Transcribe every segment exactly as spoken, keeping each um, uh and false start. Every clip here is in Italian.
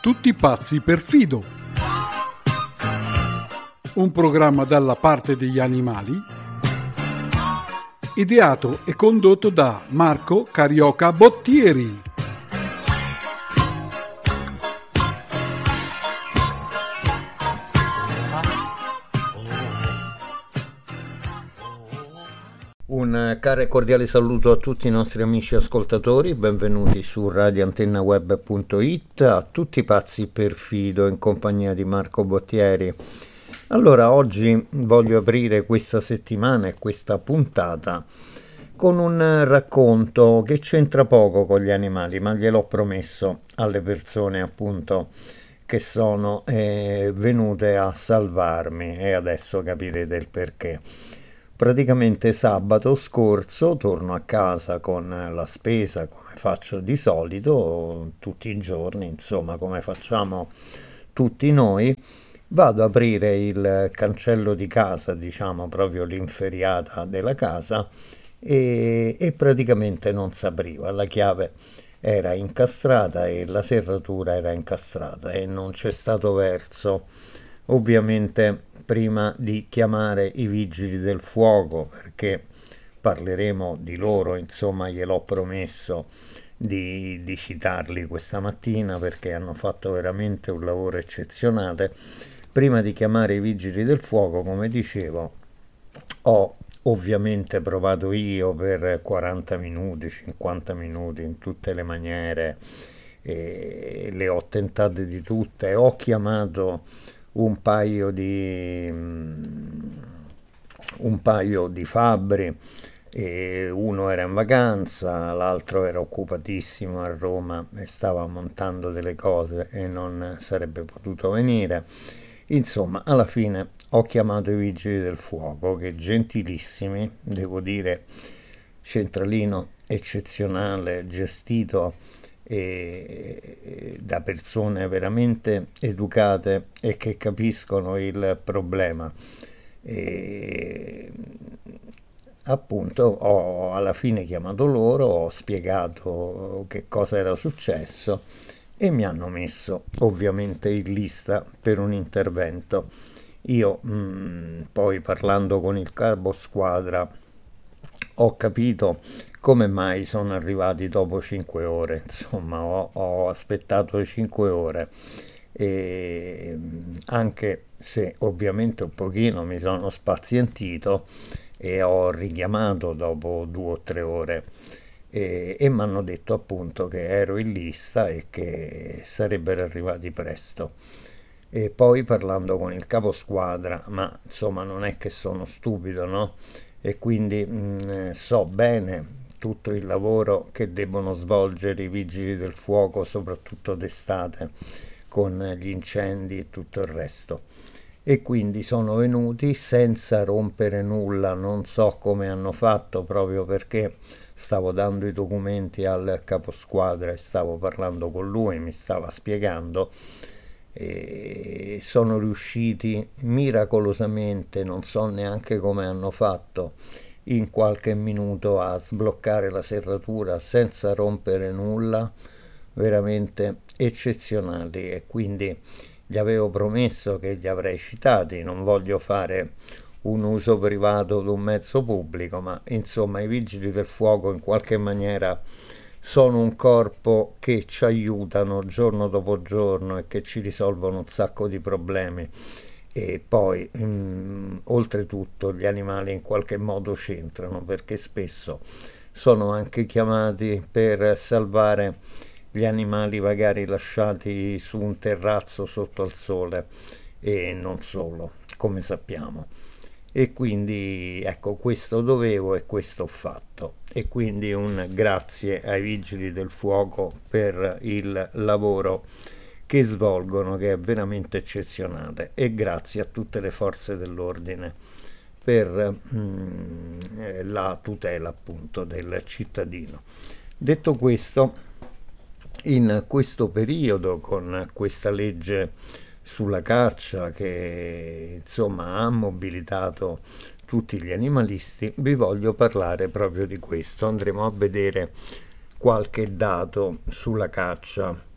Tutti pazzi per Fido. Un programma dalla parte degli animali, ideato e condotto da Marco Carioca Bottieri. Un caro e cordiale saluto a tutti i nostri amici ascoltatori, benvenuti su radio antenna web punto it, a tutti pazzi per Fido in compagnia di Marco Bottieri. Allora, oggi voglio aprire questa settimana e questa puntata con un racconto che c'entra poco con gli animali, ma gliel'ho promesso alle persone appunto che sono eh, venute a salvarmi e adesso capirete il perché. Praticamente sabato scorso torno a casa con la spesa come faccio di solito tutti i giorni, insomma come facciamo tutti noi. Vado ad aprire il cancello di casa, diciamo proprio l'inferiata della casa, e, e praticamente non si apriva, la chiave era incastrata e la serratura era incastrata e non c'è stato verso. Ovviamente prima di chiamare i vigili del fuoco, perché parleremo di loro, insomma gliel'ho promesso di, di citarli questa mattina perché hanno fatto veramente un lavoro eccezionale. Prima di chiamare i vigili del fuoco, come dicevo, ho ovviamente provato io per quaranta minuti, cinquanta minuti in tutte le maniere, e le ho tentate di tutte, ho chiamato un paio di un paio di fabbri, e uno era in vacanza, l'altro era occupatissimo a Roma e stava montando delle cose e non sarebbe potuto venire. Insomma, alla fine ho chiamato i vigili del fuoco, che gentilissimi, devo dire, centralino eccezionale, gestito e da persone veramente educate e che capiscono il problema. E appunto ho alla fine chiamato loro, ho spiegato che cosa era successo e mi hanno messo ovviamente in lista per un intervento. Io mh, poi parlando con il capo squadra ho capito come mai sono arrivati dopo cinque ore, insomma ho, ho aspettato cinque ore, e anche se ovviamente un pochino mi sono spazientito e ho richiamato dopo due o tre ore e, e mi hanno detto appunto che ero in lista e che sarebbero arrivati presto. E poi parlando con il capo squadra, ma insomma non è che sono stupido, no? E quindi mh, so bene tutto il lavoro che debbono svolgere i vigili del fuoco, soprattutto d'estate, con gli incendi e tutto il resto. E quindi sono venuti senza rompere nulla, non so come hanno fatto, proprio perché stavo dando i documenti al caposquadra e stavo parlando con lui, mi stava spiegando, e sono riusciti miracolosamente, non so neanche come hanno fatto, in qualche minuto a sbloccare la serratura senza rompere nulla, veramente eccezionali. E quindi gli avevo promesso che li avrei citati, non voglio fare un uso privato di un mezzo pubblico, ma insomma i vigili del fuoco in qualche maniera sono un corpo che ci aiutano giorno dopo giorno e che ci risolvono un sacco di problemi. E poi mh, oltretutto gli animali in qualche modo c'entrano, perché spesso sono anche chiamati per salvare gli animali magari lasciati su un terrazzo sotto al sole e non solo, come sappiamo. E quindi ecco, questo dovevo e questo ho fatto, e quindi un grazie ai vigili del fuoco per il lavoro che svolgono, che è veramente eccezionale, e grazie a tutte le forze dell'ordine per mm, la tutela appunto del cittadino. Detto questo, in questo periodo, con questa legge sulla caccia che insomma ha mobilitato tutti gli animalisti, vi voglio parlare proprio di questo. Andremo a vedere qualche dato sulla caccia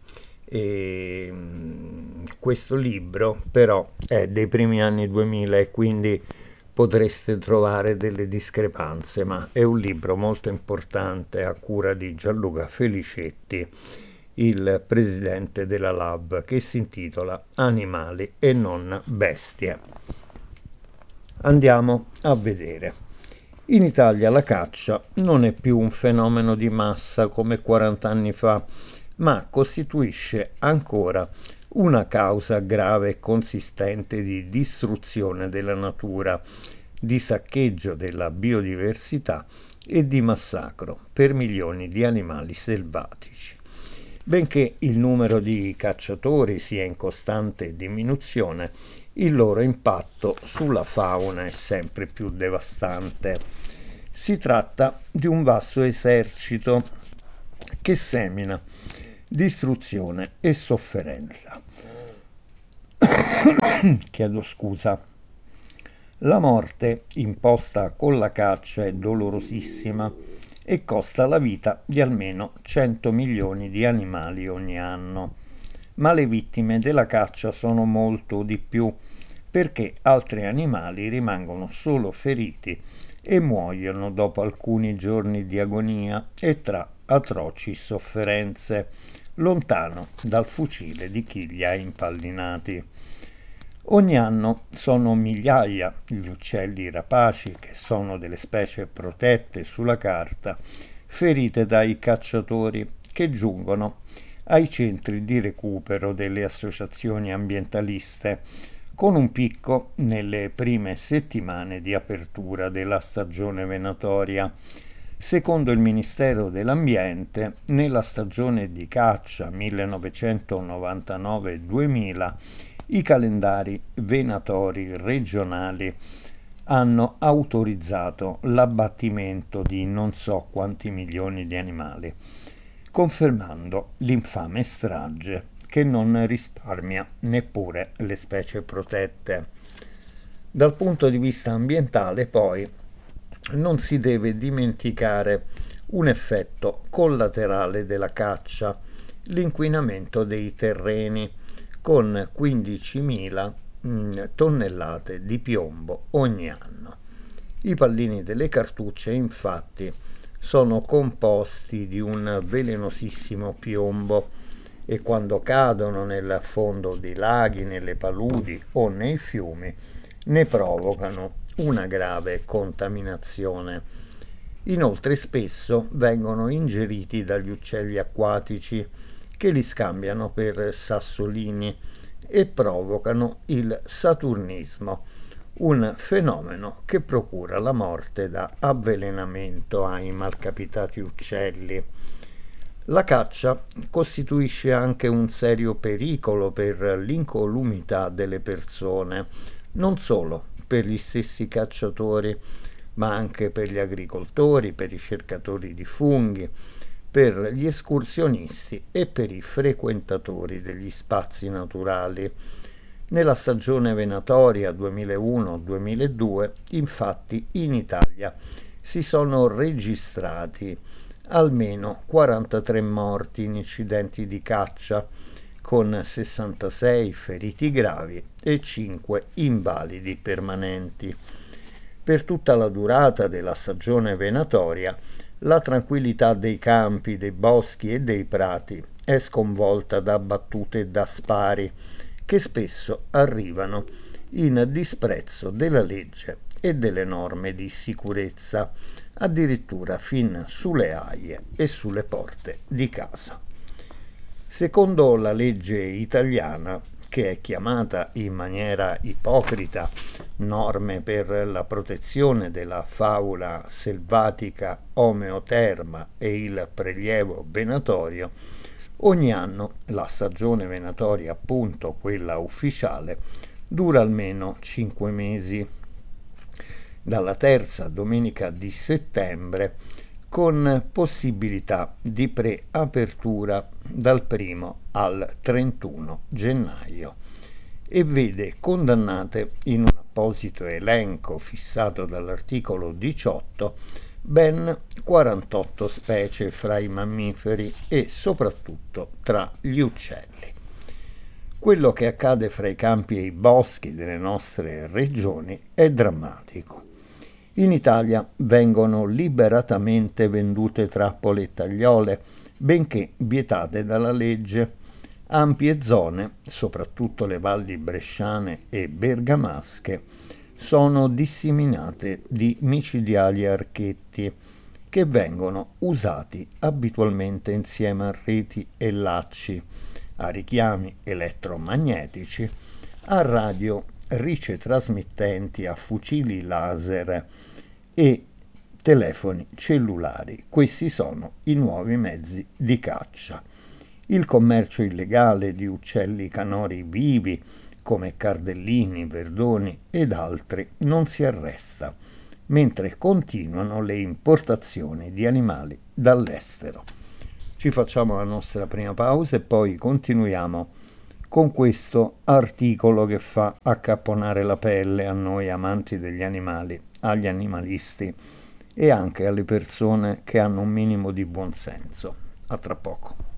E questo libro però è dei primi anni duemila e quindi potreste trovare delle discrepanze, ma è un libro molto importante a cura di Gianluca Felicetti, il presidente della Lab, che si intitola Animali e non bestie. Andiamo a vedere. In Italia la caccia non è più un fenomeno di massa come quaranta anni fa, ma costituisce ancora una causa grave e consistente di distruzione della natura, di saccheggio della biodiversità e di massacro per milioni di animali selvatici. Benché il numero di cacciatori sia in costante diminuzione, il loro impatto sulla fauna è sempre più devastante. Si tratta di un vasto esercito che semina distruzione e sofferenza. Chiedo scusa. La morte imposta con la caccia è dolorosissima e costa la vita di almeno cento milioni di animali ogni anno. Ma le vittime della caccia sono molto di più, perché altri animali rimangono solo feriti e muoiono dopo alcuni giorni di agonia e tra atroci sofferenze, lontano dal fucile di chi li ha impallinati. Ogni anno sono migliaia gli uccelli rapaci, che sono delle specie protette sulla carta, ferite dai cacciatori che giungono ai centri di recupero delle associazioni ambientaliste, con un picco nelle prime settimane di apertura della stagione venatoria. Secondo il Ministero dell'Ambiente, nella stagione di caccia millenovecentonovantanove duemila, i calendari venatori regionali hanno autorizzato l'abbattimento di non so quanti milioni di animali, confermando l'infame strage che non risparmia neppure le specie protette. Dal punto di vista ambientale, poi, non si deve dimenticare un effetto collaterale della caccia, l'inquinamento dei terreni, con quindicimila mh, tonnellate di piombo ogni anno. I pallini delle cartucce, infatti, sono composti di un velenosissimo piombo e quando cadono nel fondo dei laghi, nelle paludi o nei fiumi, ne provocano una grave contaminazione. Inoltre spesso vengono ingeriti dagli uccelli acquatici, che li scambiano per sassolini e provocano il saturnismo, un fenomeno che procura la morte da avvelenamento ai malcapitati uccelli. La caccia costituisce anche un serio pericolo per l'incolumità delle persone, non solo per gli stessi cacciatori, ma anche per gli agricoltori, per i cercatori di funghi, per gli escursionisti e per i frequentatori degli spazi naturali. Nella stagione venatoria duemilauno duemiladue, infatti, in Italia si sono registrati almeno quarantatré morti in incidenti di caccia, con sessantasei feriti gravi e cinque invalidi permanenti. Per tutta la durata della stagione venatoria, la tranquillità dei campi, dei boschi e dei prati è sconvolta da battute e da spari che spesso arrivano in disprezzo della legge e delle norme di sicurezza, addirittura fin sulle aie e sulle porte di casa. Secondo la legge italiana, che è chiamata in maniera ipocrita norme per la protezione della fauna selvatica omeoterma e il prelievo venatorio, ogni anno la stagione venatoria, appunto quella ufficiale, dura almeno cinque mesi, dalla terza domenica di settembre, con possibilità di preapertura dal primo al trentuno gennaio, e vede condannate in un apposito elenco fissato dall'articolo diciotto ben quarantotto specie fra i mammiferi e soprattutto tra gli uccelli. Quello che accade fra i campi e i boschi delle nostre regioni è drammatico. In Italia vengono liberatamente vendute trappole e tagliole, benché vietate dalla legge. Ampie zone, soprattutto le valli bresciane e bergamasche, sono disseminate di micidiali archetti che vengono usati abitualmente insieme a reti e lacci, a richiami elettromagnetici, a radio ricetrasmittenti, a fucili laser e telefoni cellulari. Questi sono i nuovi mezzi di caccia. Il commercio illegale di uccelli canori vivi, come cardellini, verdoni ed altri, non si arresta, mentre continuano le importazioni di animali dall'estero. Ci facciamo la nostra prima pausa e poi continuiamo con questo articolo che fa accapponare la pelle a noi amanti degli animali, agli animalisti e anche alle persone che hanno un minimo di buonsenso. A tra poco.